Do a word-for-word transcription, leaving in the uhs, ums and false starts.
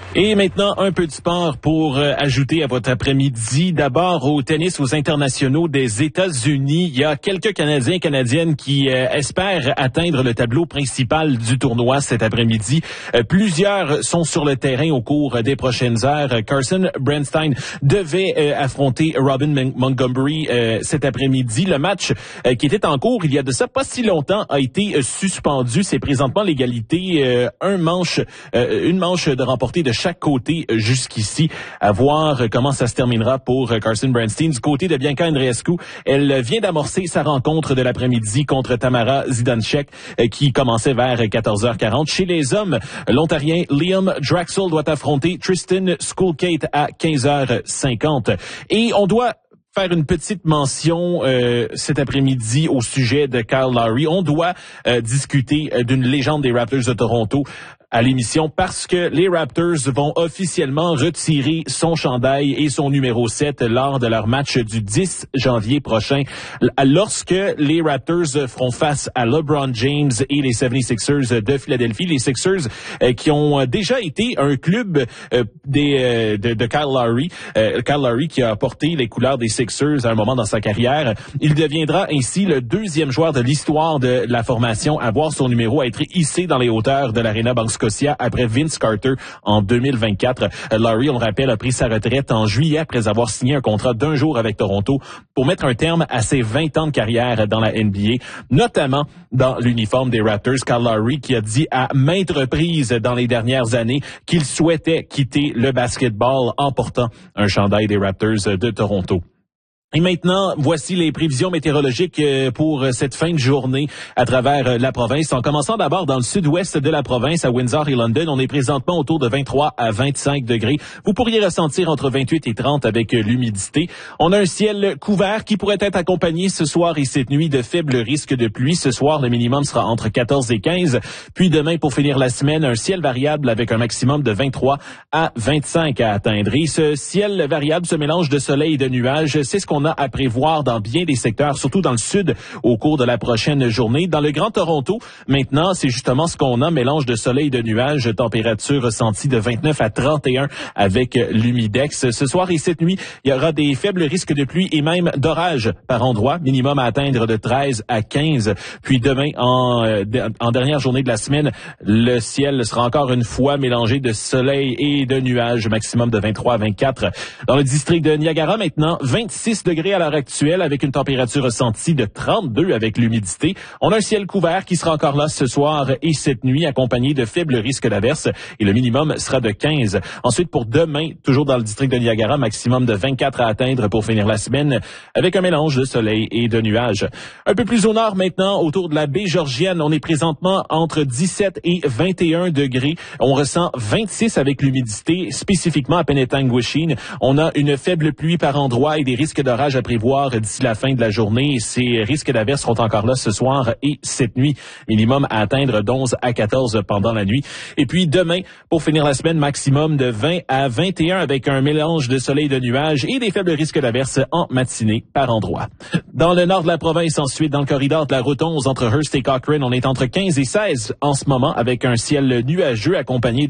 Et maintenant, un peu de sport pour euh, ajouter à votre après-midi. D'abord, au tennis aux internationaux des États-Unis, il y a quelques Canadiens et Canadiennes qui euh, espèrent atteindre le tableau principal du tournoi cet après-midi. Euh, plusieurs sont sur le terrain au cours des prochaines heures. Carson Bernstein devait euh, affronter Robin M- Montgomery euh, cet après-midi. Le match euh, qui était en cours il y a de ça pas si longtemps a été euh, suspendu. C'est présentement l'égalité. Euh, un manche, euh, une manche de remporté de chaque côté jusqu'ici. À voir comment ça se terminera pour Carson Bernstein. Du côté de Bianca Andreescu, elle vient d'amorcer sa rencontre de l'après-midi contre Tamara Zidansek qui commençait vers quatorze heures quarante. Chez les hommes, l'Ontarien Liam Draxel doit affronter Tristan Schoolkate à quinze heures cinquante. Et on doit faire une petite mention euh, cet après-midi au sujet de Kyle Lowry. On doit euh, discuter euh, d'une légende des Raptors de Toronto à l'émission parce que les Raptors vont officiellement retirer son chandail et son numéro sept lors de leur match du dix janvier prochain. Lorsque les Raptors feront face à LeBron James et les soixante-sixers de Philadelphie, les Sixers euh, qui ont déjà été un club euh, des, euh, de, de Kyle Lowry, euh, Kyle Lowry qui a porté les couleurs des Sixers à un moment dans sa carrière. Il deviendra ainsi le deuxième joueur de l'histoire de la formation à voir son numéro être hissé dans les hauteurs de l'Arena Bank Scotia après Vince Carter en deux mille vingt-quatre. Lowry, on le rappelle, a pris sa retraite en juillet après avoir signé un contrat d'un jour avec Toronto pour mettre un terme à ses vingt ans de carrière dans la N B A, notamment dans l'uniforme des Raptors. Kyle Lowry qui a dit à maintes reprises dans les dernières années qu'il souhaitait quitter le basketball en portant un chandail des Raptors de Toronto. Et maintenant, voici les prévisions météorologiques pour cette fin de journée à travers la province. En commençant d'abord dans le sud-ouest de la province, à Windsor et London, on est présentement autour de vingt-trois à vingt-cinq degrés. Vous pourriez ressentir entre vingt-huit et trente avec l'humidité. On a un ciel couvert qui pourrait être accompagné ce soir et cette nuit de faibles risques de pluie. Ce soir, le minimum sera entre quatorze et quinze. Puis demain, pour finir la semaine, un ciel variable avec un maximum de vingt-trois à vingt-cinq à atteindre. Et ce ciel variable, ce mélange de soleil et de nuages, c'est ce qu'on a à prévoir dans bien des secteurs, surtout dans le sud, au cours de la prochaine journée. Dans le Grand Toronto, maintenant, c'est justement ce qu'on a, mélange de soleil et de nuages, température ressentie de vingt-neuf à trente et un avec l'humidex. Ce soir et cette nuit, il y aura des faibles risques de pluie et même d'orage par endroit, minimum à atteindre de treize à quinze. Puis demain, en, en dernière journée de la semaine, le ciel sera encore une fois mélangé de soleil et de nuages, maximum de vingt-trois à vingt-quatre. Dans le district de Niagara, maintenant, vingt-six degrés à l'heure actuelle avec une température ressentie de trente-deux avec l'humidité. On a un ciel couvert qui sera encore là ce soir et cette nuit accompagné de faibles risques d'averses et le minimum sera de quinze. Ensuite, pour demain, toujours dans le district de Niagara, maximum de vingt-quatre à atteindre pour finir la semaine avec un mélange de soleil et de nuages. Un peu plus au nord maintenant, autour de la baie Georgienne, on est présentement entre dix-sept et vingt et un degrés. On ressent vingt-six avec l'humidité, spécifiquement à Penetanguishene. On a une faible pluie par endroit et des risques d'orage à prévoir d'ici la fin de la journée. Ces risques d'averses seront encore là ce soir et cette nuit. Minimum à atteindre d'onze à quatorze pendant la nuit. Et puis demain, pour finir la semaine, maximum de vingt à vingt et un avec un mélange de soleil et de nuages et des faibles risques d'averses en matinée par endroit. Dans le nord de la province, ensuite, dans le corridor de la route onze entre Hearst et Cochrane, on est entre quinze et seize en ce moment avec un ciel nuageux accompagné de